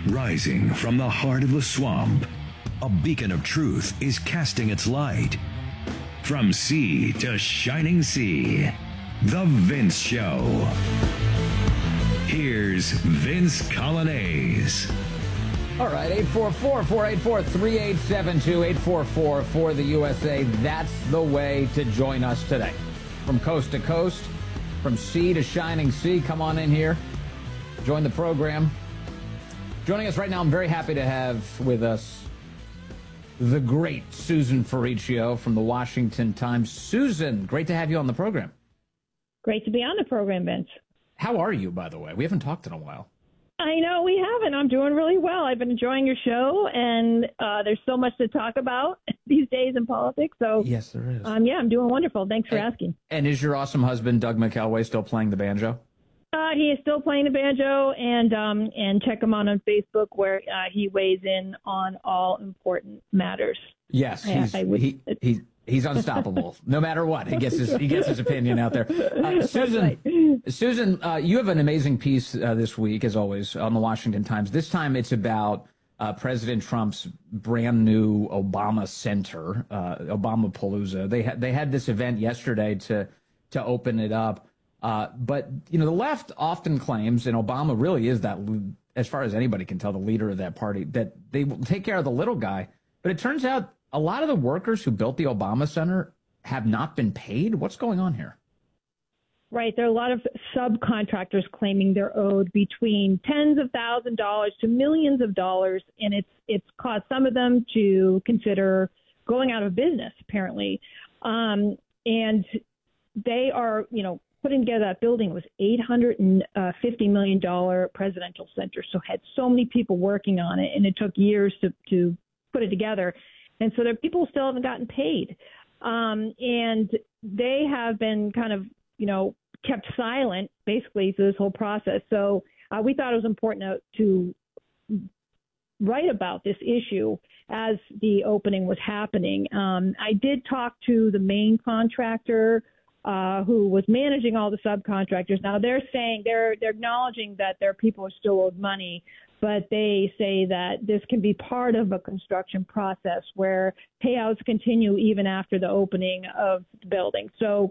Rising from the heart of the swamp, a beacon of truth is casting its light. From sea to shining sea, The Vince Show. Here's Vince Coglianese. All right, 844-484-3872, 844 for the USA. That's the way to join us today. From coast to coast, from sea to shining sea, come on in here. Join the program. Joining us right now, I'm very happy to have with us the great Susan Ferriccio from the Washington Times. Susan, great to have you on the program. Great to be on the program, Vince. How are you, by the way? We haven't talked in a while. I know we haven't. I'm doing really well. I've been enjoying your show, and there's so much to talk about these days in politics. So yes, there is. Yeah, I'm doing wonderful. Thanks for asking. And is your awesome husband, Doug McElway, still playing the banjo? He is still playing the banjo, and check him out on Facebook where he weighs in on all important matters. Yes, he's unstoppable. No matter what, he gets his opinion out there. Susan, Susan, you have an amazing piece this week, as always, on the Washington Times. This time, it's about President Trump's brand new Obama Center, Obamapalooza. They had this event yesterday to open it up. But, you know, the left often claims, and Obama really is that, as far as anybody can tell, the leader of that party, that they will take care of the little guy. But it turns out a lot of the workers who built the Obama Center have not been paid. What's going on here? Right. There are a lot of subcontractors claiming they're owed between tens of thousands of dollars to millions of dollars. And it's caused some of them to consider going out of business, apparently. And they are, putting together that building was $850 million presidential center. So had so many people working on it, and it took years to put it together. And so there people still haven't gotten paid. And they have been kind of, kept silent basically through this whole process. So we thought it was important to write about this issue as the opening was happening. I did talk to the main contractor who was managing all the subcontractors. Now they're saying they're acknowledging that their people are still owed money, but they say that this can be part of a construction process where payouts continue even after the opening of the building. So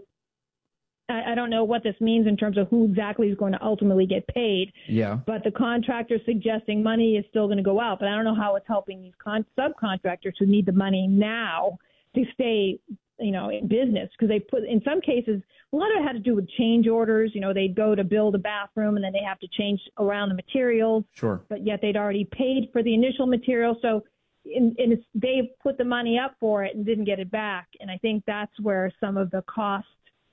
I don't know what this means in terms of who exactly is going to ultimately get paid. Yeah. But the contractor suggesting money is still going to go out. But I don't know how it's helping these subcontractors who need the money now to stay in business, because they put, in some cases, a lot of it had to do with change orders. They'd go to build a bathroom and then they have to change around the materials. Sure. But yet they'd already paid for the initial material. So they put the money up for it and didn't get it back. And I think that's where some of the cost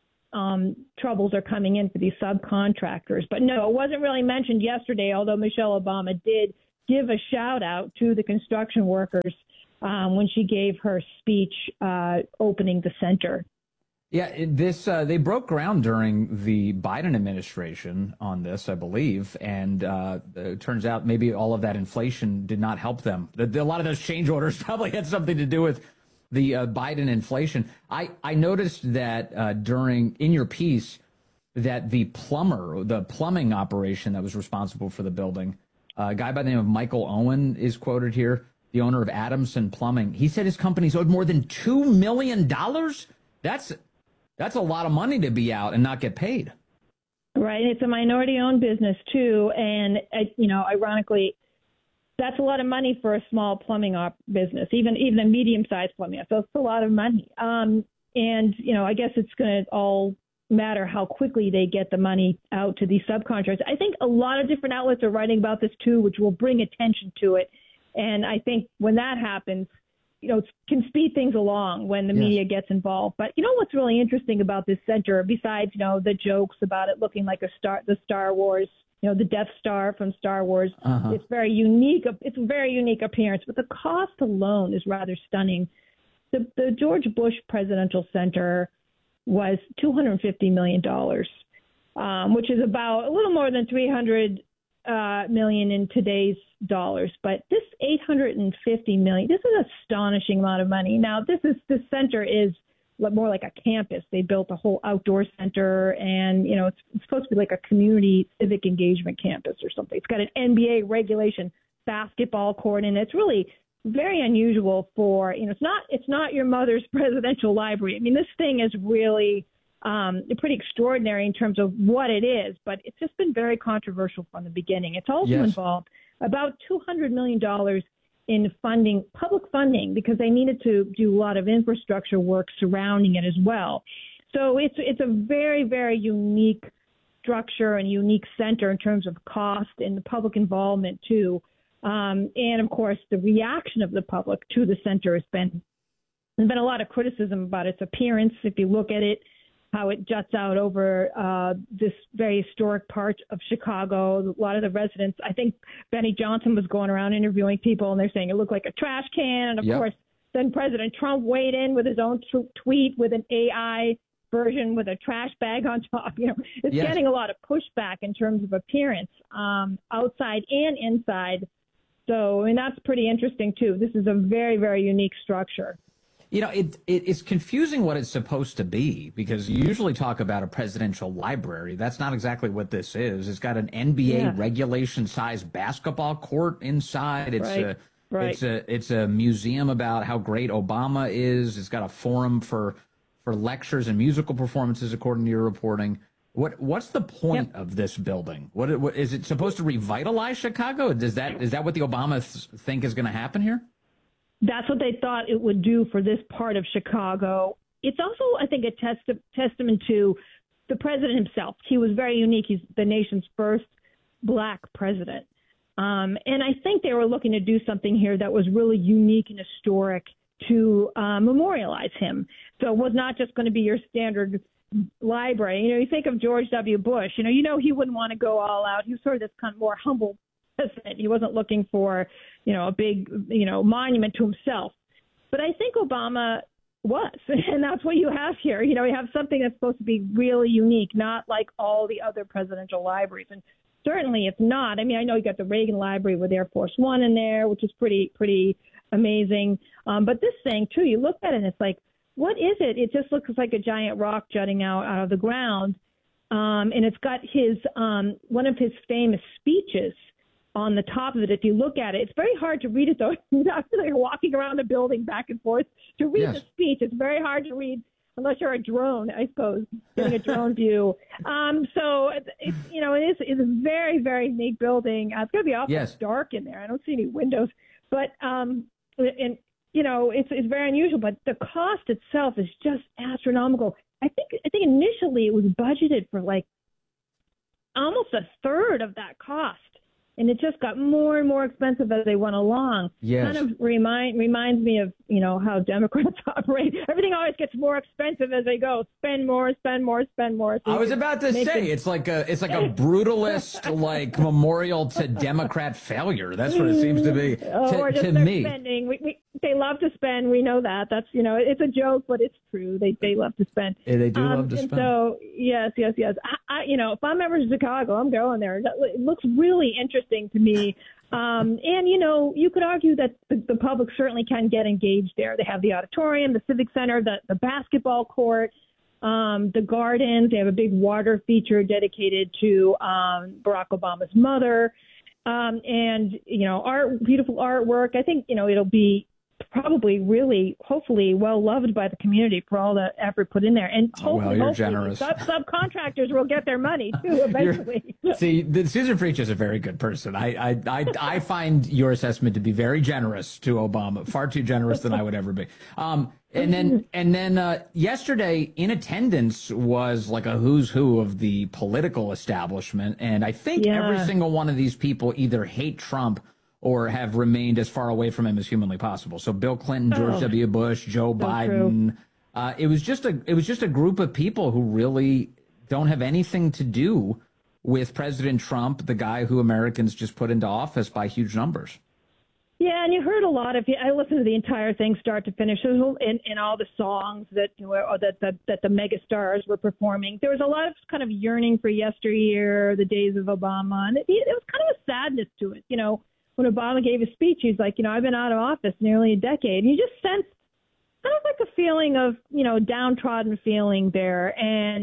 troubles are coming in for these subcontractors. But no, it wasn't really mentioned yesterday, although Michelle Obama did give a shout out to the construction workers when she gave her speech opening the center. Yeah, they broke ground during the Biden administration on this, I believe, and it turns out maybe all of that inflation did not help them. A lot of those change orders probably had something to do with the Biden inflation. I noticed that in your piece that the plumbing operation that was responsible for the building, a guy by the name of Michael Owen is quoted here, the owner of Adamson Plumbing. He said his company's owed more than $2 million. That's a lot of money to be out and not get paid. Right. It's a minority-owned business, too. And, ironically, that's a lot of money for a small plumbing business, even a medium-sized plumbing. So it's a lot of money. I guess it's going to all matter how quickly they get the money out to these subcontractors. I think a lot of different outlets are writing about this, too, which will bring attention to it. And I think when that happens, it can speed things along when the media gets involved. But what's really interesting about this center, besides, the jokes about it looking like the Star Wars, the Death Star from Star Wars, it's very unique. It's a very unique appearance, but the cost alone is rather stunning. The George Bush Presidential Center was $250 million, which is about a little more than $300 million in today's dollars. But this $850 million, this is an astonishing amount of money. Now, this center is more like a campus. They built a whole outdoor center, and it's supposed to be like a community civic engagement campus or something. It's got an NBA regulation basketball court, and it's really very unusual for, it's not your mother's presidential library. I mean, this thing is really pretty extraordinary in terms of what it is, but it's just been very controversial from the beginning. It's also involved about $200 million in funding, public funding, because they needed to do a lot of infrastructure work surrounding it as well. So it's a very, very unique structure and unique center in terms of cost and the public involvement too. And of course, the reaction of the public to the center there's been a lot of criticism about its appearance. If you look at it, how it juts out over this very historic part of Chicago. A lot of the residents, I think Benny Johnson was going around interviewing people, and they're saying it looked like a trash can. And of course, then President Trump weighed in with his own tweet with an AI version with a trash bag on top. It's getting a lot of pushback in terms of appearance, outside and inside. So, that's pretty interesting too. This is a very, very unique structure. It's confusing what it's supposed to be, because you usually talk about a presidential library. That's not exactly what this is. It's got an NBA regulation-sized basketball court inside. It's a museum about how great Obama is. It's got a forum for lectures and musical performances, according to your reporting. What's the point of this building? What is it supposed to revitalize Chicago? Is that what the Obamas think is going to happen here? That's what they thought it would do for this part of Chicago. It's also, I think, a testament to the president himself. He was very unique. He's the nation's first black president. And I think they were looking to do something here that was really unique and historic to memorialize him. So it was not just going to be your standard library. You think of George W. Bush, he wouldn't want to go all out. He was sort of this kind of more humble president. He wasn't looking for, a big, monument to himself. But I think Obama was, and that's what you have here. You have something that's supposed to be really unique, not like all the other presidential libraries. And certainly it's not. I mean, I know you got the Reagan Library with Air Force One in there, which is pretty amazing. But this thing too, you look at it and it's like, what is it? It just looks like a giant rock jutting out of the ground. And it's got his one of his famous speeches on the top of it. If you look at it, it's very hard to read it, though. After you're walking around the building back and forth to read the speech, it's very hard to read unless you're a drone, I suppose, getting a drone view. So it's a very, very unique building. It's going to be awful dark in there. I don't see any windows, but it's very unusual. But the cost itself is just astronomical. I think initially it was budgeted for like almost a third of that cost. And it just got more and more expensive as they went along. Yes. Kind of reminds me of, how Democrats operate. Everything always gets more expensive as they go. Spend more, spend more, spend more. So I was about to say it's like a brutalist memorial to Democrat failure. That's what it seems to be to me. Spending. They love to spend. We know that. That's it's a joke, but it's true. They love to spend. Yeah, they do love to spend. So yes. I if I'm ever in Chicago, I'm going there. It looks really interesting to me. And you could argue that the public certainly can get engaged there. They have the auditorium, the civic center, the basketball court, the gardens. They have a big water feature dedicated to Barack Obama's mother, and beautiful artwork. I think it'll be probably really, hopefully, well loved by the community for all the effort put in there. And hopefully, you're generous. Subcontractors will get their money too eventually. Susan Fritsch is a very good person. I find your assessment to be very generous to Obama, far too generous than I would ever be. And then yesterday in attendance was like a who's who of the political establishment, and I think every single one of these people either hate Trump or have remained as far away from him as humanly possible. So Bill Clinton, George W. Bush, Joe Biden. It was just a group of people who really don't have anything to do with President Trump, the guy who Americans just put into office by huge numbers. Yeah, and you heard a lot of. I listened to the entire thing, start to finish, and all the songs that the mega stars were performing. There was a lot of kind of yearning for yesteryear, the days of Obama, and it was kind of a sadness to it. When Obama gave his speech, he's like, I've been out of office nearly a decade. And you just sensed kind of like a feeling of, downtrodden feeling there. And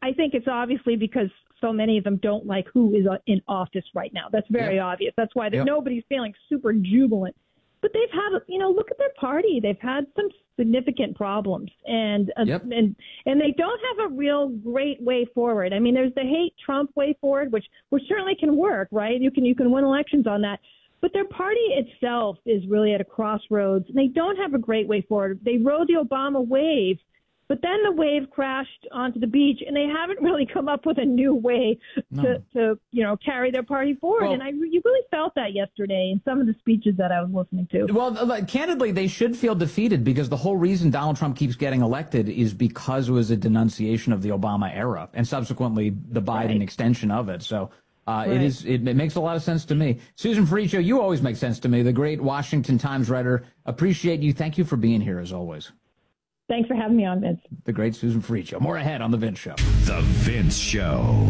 I think it's obviously because so many of them don't like who is in office right now. That's very obvious. That's why nobody's feeling super jubilant. But they've had, look at their party. They've had some significant problems, and they don't have a real great way forward. I mean, there's the hate Trump way forward, which certainly can work, right? You can win elections on that. But their party itself is really at a crossroads, and they don't have a great way forward. They rode the Obama wave, but then the wave crashed onto the beach, and they haven't really come up with a new way to carry their party forward. Well, and you really felt that yesterday in some of the speeches that I was listening to. Well, candidly, they should feel defeated because the whole reason Donald Trump keeps getting elected is because it was a denunciation of the Obama era and subsequently the Biden extension of it. So. It makes a lot of sense to me. Susan Ferriccio, you always make sense to me, the great Washington Times writer. Appreciate you. Thank you for being here, as always. Thanks for having me on, Vince. The great Susan Ferriccio. More ahead on The Vince Show. The Vince Show.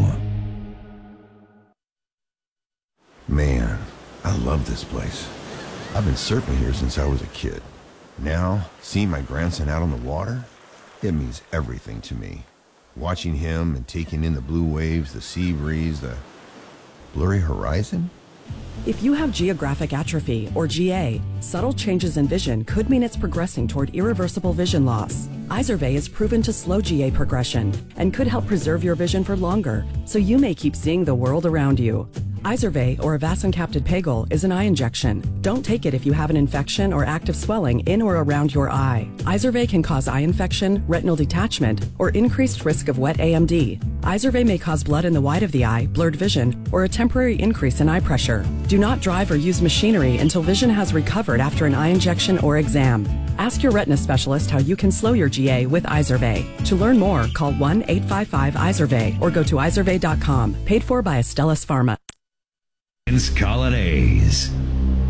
Man, I love this place. I've been surfing here since I was a kid. Now, seeing my grandson out on the water, it means everything to me. Watching him and taking in the blue waves, the sea breeze, the blurry horizon? If you have geographic atrophy, or GA, subtle changes in vision could mean it's progressing toward irreversible vision loss. Izervay is proven to slow GA progression and could help preserve your vision for longer, so you may keep seeing the world around you. Izervay, or avacincaptad pegol, is an eye injection. Don't take it if you have an infection or active swelling in or around your eye. Izervay can cause eye infection, retinal detachment, or increased risk of wet AMD. Izervay may cause blood in the white of the eye, blurred vision, or a temporary increase in eye pressure. Do not drive or use machinery until vision has recovered after an eye injection or exam. Ask your retina specialist how you can slow your GA with Izervay. To learn more, call 1-855-IZERVAY or go to izervay.com. Paid for by Astellas Pharma. Vince Coglianese.